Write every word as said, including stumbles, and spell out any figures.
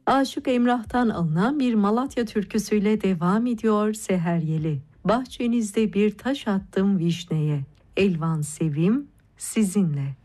Aşık Emrah'tan alınan bir Malatya türküsüyle devam ediyor Seher Yeli. Bahçenizde bir taş attım vişneye, elvan sevim sizinle.